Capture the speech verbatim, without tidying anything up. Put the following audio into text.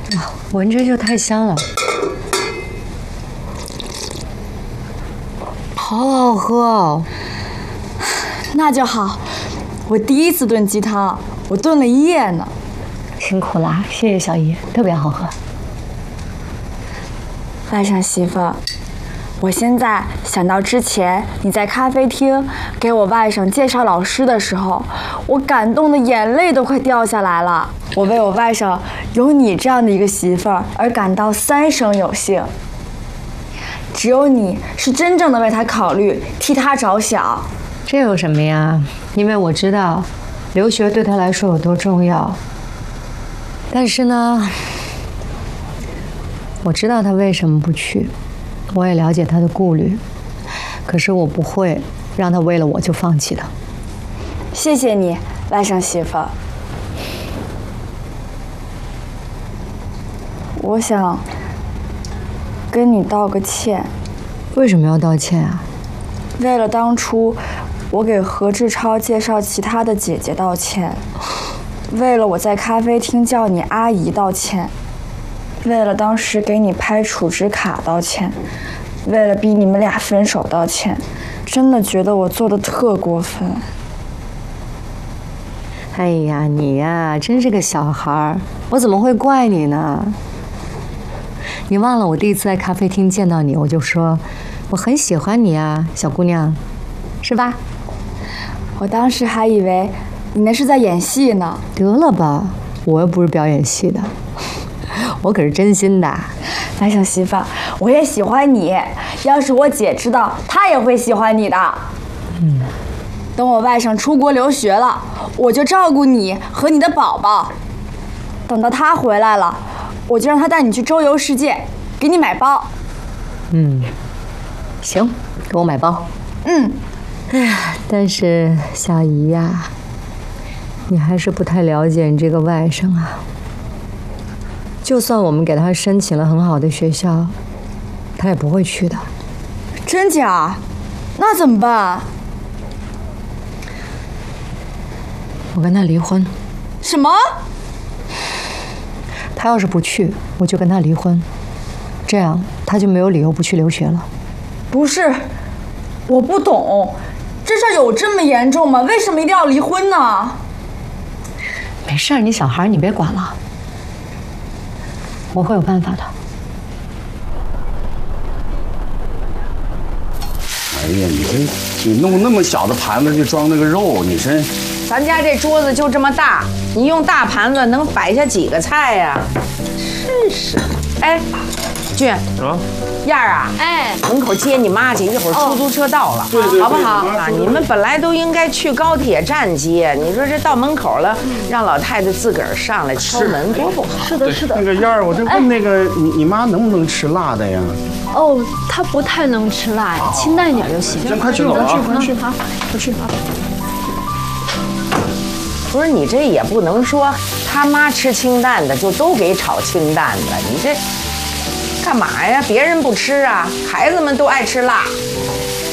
闻着就太香了，好好喝哦。 那就好，我第一次炖鸡汤，我炖了一夜呢。 辛苦啦，谢谢小姨，特别好喝。 外甥媳妇，我现在想到之前你在咖啡厅给我外甥介绍老师的时候，我感动的眼泪都快掉下来了。我为我外甥有你这样的一个媳妇儿而感到三生有幸。只有你是真正的为他考虑，替他着想。 这有什么呀？因为我知道留学对他来说有多重要。但是呢，我知道他为什么不去，我也了解他的顾虑，可是我不会让他为了我就放弃的。 谢谢你，外甥媳妇。我想跟你道个歉。 为什么要道歉啊？ 为了当初我给何志超介绍其他的姐姐道歉，为了我在咖啡厅叫你阿姨道歉，为了当时给你拍储值卡道歉，为了逼你们俩分手道歉，真的觉得我做的特过分。 哎呀，你呀，真是个小孩儿，我怎么会怪你呢？你忘了我第一次在咖啡厅见到你，我就说我很喜欢你啊，小姑娘，是吧？ 我当时还以为你那是在演戏呢。 得了吧，我又不是表演系的，我可是真心的。 外甥媳妇，我也喜欢你，要是我姐知道，她也会喜欢你的。 嗯， 等我外甥出国留学了，我就照顾你和你的宝宝。等到他回来了，我就让他带你去周游世界，给你买包。 嗯，行，给我买包。 嗯。 哎呀，但是小姨呀，你还是不太了解你这个外甥啊。就算我们给他申请了很好的学校，他也不会去的。 真假？那怎么办？ 我跟他离婚。 什么？ 他要是不去，我就跟他离婚，这样他就没有理由不去留学了。 不是，我不懂，这事儿有这么严重吗？为什么一定要离婚呢？ 没事儿，你小孩你别管了，我会有办法的。 哎呀，你这你弄那么小的盘子去装那个肉，你这…… 咱家这桌子就这么大，你用大盘子能摆下几个菜呀？真是，哎，俊， 啊， 燕儿啊， 哎， 门口接你妈去，一会儿出租车到了， 对对对， 好不好？ 啊， 你们本来都应该去高铁站接，你说这到门口了，让老太太自个儿上来敲门，多不好。 是的，是的。 那个燕儿，我这问那个你你妈能不能吃辣的呀？ 哦，她不太能吃辣，清淡一点就行。 行，快去走啊！ 快去，好，快去，好。 不是你这也不能说他妈吃清淡的就都给炒清淡的，你这干嘛呀？别人不吃啊，孩子们都爱吃辣。